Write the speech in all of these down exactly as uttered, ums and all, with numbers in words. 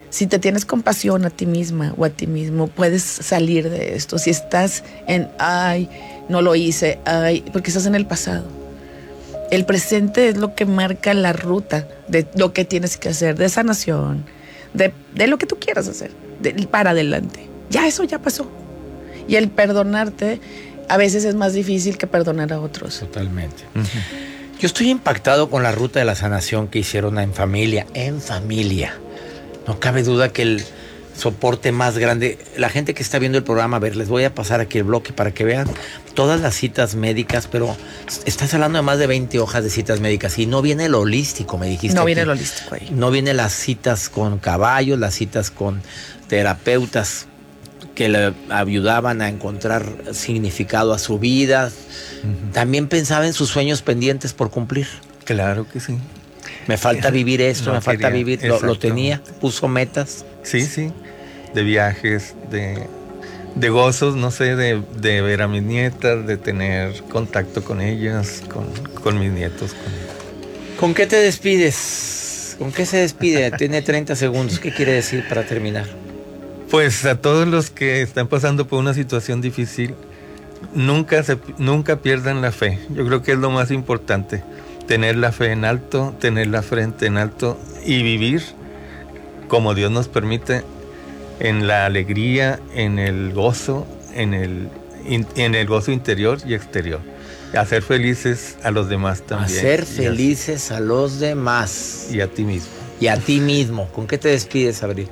Si te tienes compasión a ti misma o a ti mismo, puedes salir de esto. Si estás en, ay, no lo hice, ay, porque estás en el pasado. El presente es lo que marca la ruta de lo que tienes que hacer, de sanación, de, de lo que tú quieras hacer, de, para adelante. Ya eso ya pasó. Y el perdonarte a veces es más difícil que perdonar a otros. Totalmente. Uh-huh. Yo estoy impactado con la ruta de la sanación que hicieron en familia, en familia. No cabe duda que el soporte más grande, la gente que está viendo el programa, a ver, les voy a pasar aquí el bloque para que vean todas las citas médicas, pero estás hablando de más de veinte hojas de citas médicas y no viene el holístico, me dijiste. No aquí. viene el holístico ahí. No viene las citas con caballos, las citas con terapeutas que le ayudaban a encontrar significado a su vida. Uh-huh. También pensaba en sus sueños pendientes por cumplir. Claro que sí. Me falta vivir esto, no me falta quería, vivir, lo, lo tenía, puso metas. Sí, sí, de viajes, de, de gozos, no sé, de, de ver a mis nietas, de tener contacto con ellas, con, con mis nietos. Con... ¿Con qué te despides? ¿Con qué se despide? Tiene treinta segundos, ¿qué quiere decir para terminar? Pues a todos los que están pasando por una situación difícil, nunca, se, nunca pierdan la fe. Yo creo que es lo más importante. Tener la fe en alto, tener la frente en alto y vivir como Dios nos permite, en la alegría, en el gozo, en el, en el gozo interior y exterior. Hacer felices a los demás también. Hacer felices a los demás. Y a ti mismo. Y a ti mismo. ¿Con qué te despides, Abril?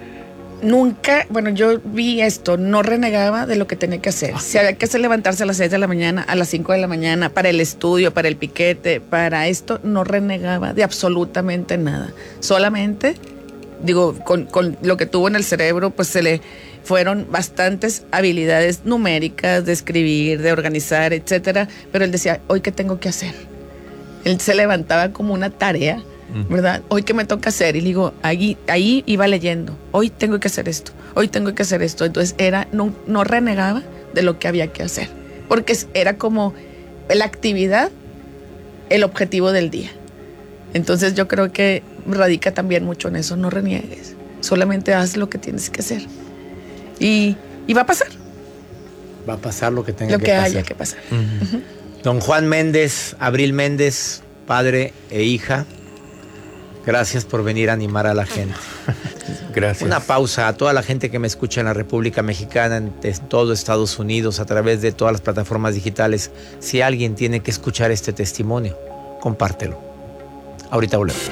Nunca, bueno, yo vi esto, no renegaba de lo que tenía que hacer. Si había que hacer levantarse a las seis de la mañana, a las cinco de la mañana, para el estudio, para el piquete, para esto, no renegaba de absolutamente nada. Solamente, digo, con, con lo que tuvo en el cerebro, pues se le fueron bastantes habilidades numéricas, de escribir, de organizar, etcétera. Pero él decía, ¿hoy qué tengo que hacer? Él se levantaba como una tarea, ¿verdad? Hoy qué me toca hacer, y le digo, ahí, ahí iba leyendo, hoy tengo que hacer esto, hoy tengo que hacer esto. Entonces era, no, no renegaba de lo que había que hacer, porque era como la actividad, el objetivo del día. Entonces yo creo que radica también mucho en eso, no reniegues, solamente haz lo que tienes que hacer y, y va a pasar. Va a pasar lo que tenga lo que, que pasar. haya que pasar. Uh-huh. Uh-huh. Don Juan Méndez, Abril Méndez, padre e hija, gracias por venir a animar a la gente. Gracias. Una pausa a toda la gente que me escucha en la República Mexicana, en todo Estados Unidos, a través de todas las plataformas digitales. Si alguien tiene que escuchar este testimonio, compártelo. Ahorita volvemos.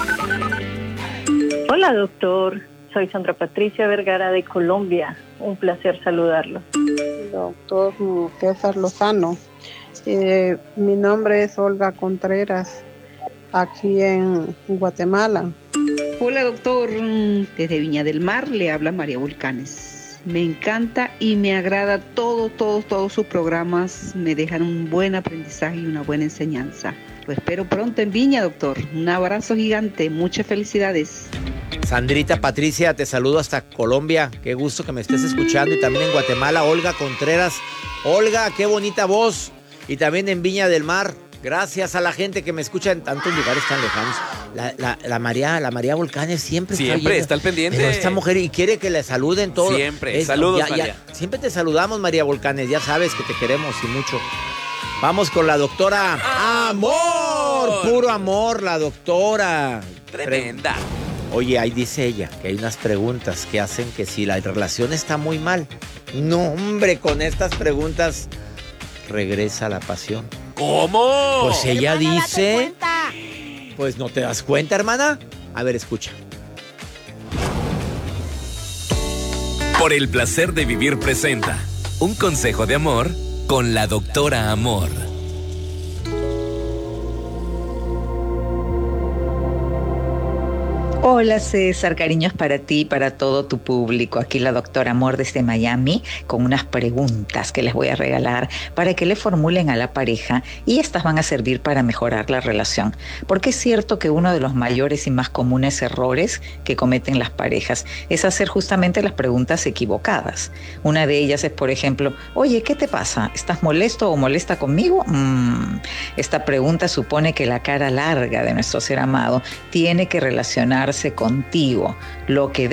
Hola, doctor. Soy Sandra Patricia Vergara de Colombia. Un placer saludarlo. Doctor César Lozano. Eh, mi nombre es Olga Contreras, aquí en Guatemala. Hola, doctor. Desde Viña del Mar le habla María Volcanes. Me encanta y me agrada todo, todos, todos sus programas. Me dejan un buen aprendizaje y una buena enseñanza. Lo espero pronto en Viña, doctor. Un abrazo gigante. Muchas felicidades. Sandrita Patricia, te saludo hasta Colombia. Qué gusto que me estés escuchando. Y también en Guatemala, Olga Contreras. Olga, qué bonita voz. Y también en Viña del Mar. Gracias a la gente que me escucha en tantos lugares tan lejanos. La, la, la María, la María Volcanes siempre, siempre está, está al pendiente. Pero esta mujer y quiere que le saluden todos. Siempre. Es, Saludos, ya, María. Ya, siempre te saludamos, María Volcanes. Ya sabes que te queremos y mucho. Vamos con la doctora Amor. amor. Puro amor, la doctora. Tremenda. Oye, ahí dice ella que hay unas preguntas que hacen que si la relación está muy mal. No, hombre, con estas preguntas regresa la pasión. ¿Cómo? Pues ella hermana, dice... date cuenta. Pues no te das cuenta, hermana. A ver, escucha. Por el placer de vivir presenta un consejo de amor con la doctora Amor. Hola César, cariños para ti y para todo tu público. Aquí la doctora Amor desde Miami con unas preguntas que les voy a regalar para que le formulen a la pareja y estas van a servir para mejorar la relación. Porque es cierto que uno de los mayores y más comunes errores que cometen las parejas es hacer justamente las preguntas equivocadas. Una de ellas es, por ejemplo, oye, ¿qué te pasa? ¿Estás molesto o molesta conmigo? Mm, esta pregunta supone que la cara larga de nuestro ser amado tiene que relacionarse contigo, lo que